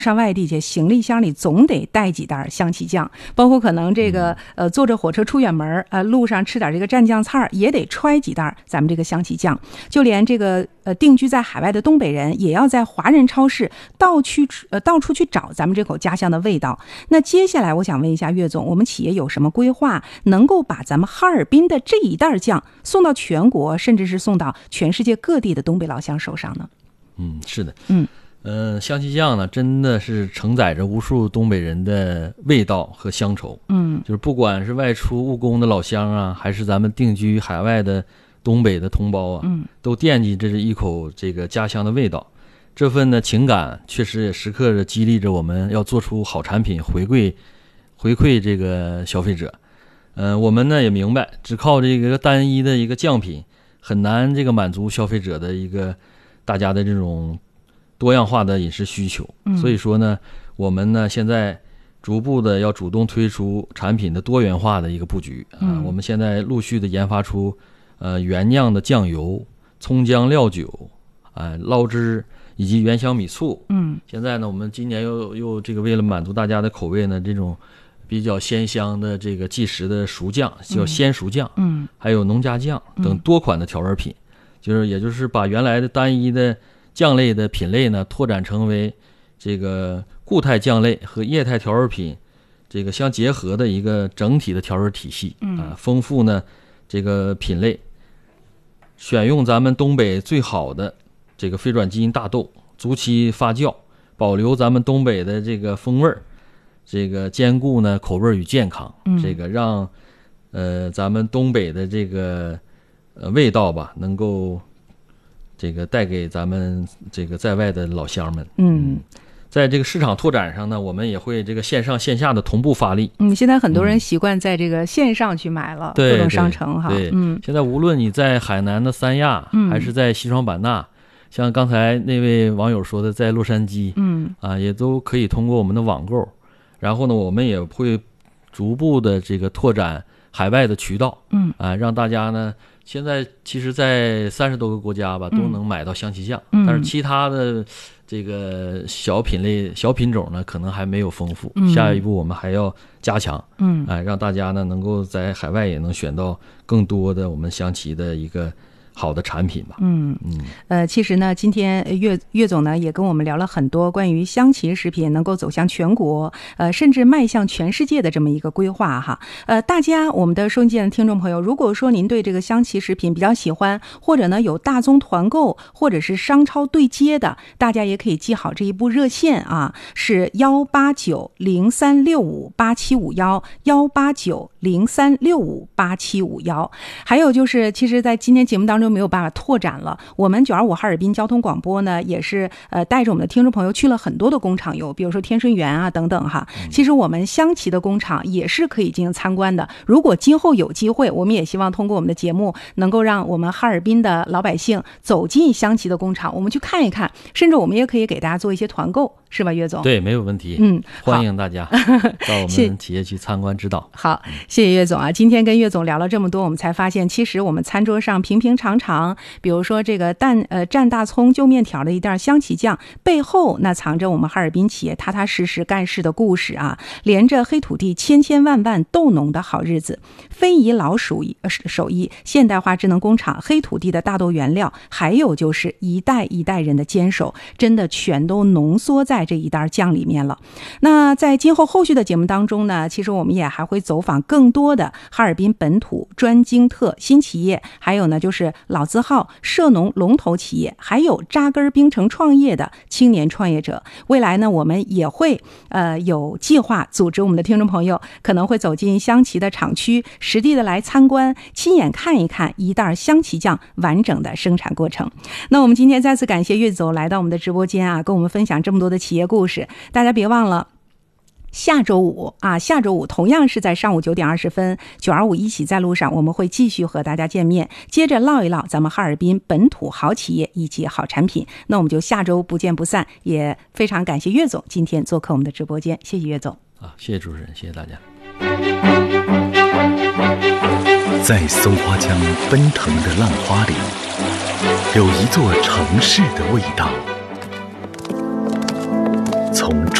上外地去，行李箱里总得带几袋香旗酱，包括可能这个坐着火车出远门，路上吃点这个蘸酱菜也得揣几袋咱们这个香旗酱。就连这个定居在海外的东北人，也要在华人超市到处去找咱们这口家乡的味道。那接下来我想问一下岳总，我们企业有什么规划，能够把咱们哈尔滨的这一袋酱送到全国，甚至是送到全世界各地的东北老乡手上呢？ 是的，香旗酱呢，真的是承载着无数东北人的味道和乡愁。就是不管是外出务工的老乡啊，还是咱们定居海外的东北的同胞啊，都惦记着一口这个家乡的味道。这份的情感确实也时刻的激励着我们要做出好产品，回馈这个消费者。我们呢也明白，只靠这个单一的一个酱品很难这个满足消费者的一个大家的这种多样化的饮食需求。所以说呢，我们呢现在逐步的要主动推出产品的多元化的一个布局我们现在陆续的研发出原酿的酱油、葱姜料酒捞汁以及原香米醋。现在呢我们今年又这个为了满足大家的口味呢，这种比较鲜香的这个即食的熟酱叫鲜熟酱，还有农家酱等多款的调味品，也就是把原来的单一的酱类的品类呢拓展成为这个固态酱类和液态调味品这个相结合的一个整体的调味体系丰富呢这个品类，选用咱们东北最好的这个非转基因大豆，足期发酵，保留咱们东北的这个风味，这个兼顾呢口味与健康，这个让咱们东北的这个味道吧，能够这个带给咱们这个在外的老乡们。在这个市场拓展上呢，我们也会这个线上线下的同步发力。 现在很多人习惯在这个线上去买了，各种商城哈。 对，现在无论你在海南的三亚，还是在西双版纳，像刚才那位网友说的，在洛杉矶，也都可以通过我们的网购。然后呢，我们也会逐步的这个拓展海外的渠道，让大家呢，现在其实在30多个国家吧，都能买到香旗酱，但是其他的这个小品种呢，可能还没有丰富。下一步我们还要加强，让大家呢能够在海外也能选到更多的我们香旗的一个好的产品吧。 其实呢，今天岳总呢也跟我们聊了很多关于香旗食品能够走向全国，甚至迈向全世界的这么一个规划哈。大家我们的收音机的听众朋友，如果说您对这个香旗食品比较喜欢，或者呢有大宗团购或者是商超对接的，大家也可以记好这一部热线啊，是189-0365-8751，189-0365-8751。还有就是，其实在今天节目当中没有办法拓展了，我们925哈尔滨交通广播呢也是带着我们的听众朋友去了很多的工厂有，比如说天顺园啊等等哈。其实我们香旗的工厂也是可以进行参观的。如果今后有机会，我们也希望通过我们的节目能够让我们哈尔滨的老百姓走进香旗的工厂，我们去看一看，甚至我们也可以给大家做一些团购，是吧岳总？ 对，没有问题。欢迎大家到我们企业去参观指导。 好，谢谢岳总啊。今天跟岳总聊了这么多，我们才发现其实我们餐桌上平平常常，比如说这个蘸大葱就面条的一袋香旗酱，背后那藏着我们哈尔滨企业踏踏实实干事的故事啊，连着黑土地千千万万豆农的好日子，非遗老手艺，现代化智能工厂，黑土地的大豆原料，还有就是一代一代人的坚守，真的全都浓缩在这一袋酱里面了。那在今后后续的节目当中呢，其实我们也还会走访更多的哈尔滨本土专精特新企业，还有呢就是老字号涉农龙头企业，还有扎根冰城创业的青年创业者。未来呢，我们也会有计划组织我们的听众朋友可能会走进香旗的厂区，实地的来参观，亲眼看一看一袋香旗酱完整的生产过程。那我们今天再次感谢岳总来到我们的直播间啊，跟我们分享这么多的企业故事。大家别忘了下周五同样是在上午9点20分，925一起在路上，我们会继续和大家见面，接着唠一唠咱们哈尔滨本土好企业以及好产品。那我们就下周不见不散，也非常感谢岳总今天做客我们的直播间，谢谢岳总。 谢谢主持人，谢谢大家。 在松花江奔腾的浪花里，有一座城市的味道。 从中